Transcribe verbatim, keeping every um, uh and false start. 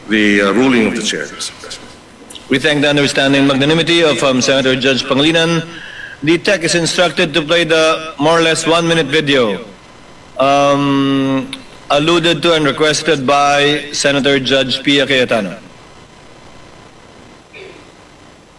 the uh, ruling of the chair. We thank the understanding and magnanimity of um, Senator Judge Pangilinan. The tech is instructed to play the more or less one-minute video um, alluded to and requested by Senator Judge Pia Cayetano.